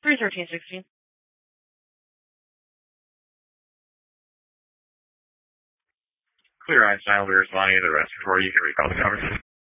31316. Clear Einstein, we're responding to the respiratory. You can recall the conversation.